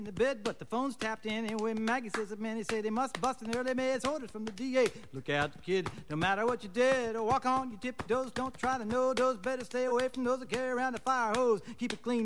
in the bed, but the phone's tapped in. Anyway, Maggie says that many say they must bust an early maid's orders from the DA. Look out, kid, no matter what you did, or walk on your tippy toes. Don't try to know those. Better stay away from those that carry around the fire hose. Keep it clean.